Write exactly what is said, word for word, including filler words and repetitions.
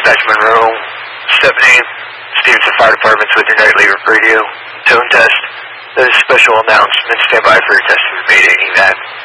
Dispatch Monroe, Stephanie, Stevenson Fire Department's with your nightly radio tone test. There's a special announcement. Stand by for your testing meeting. That.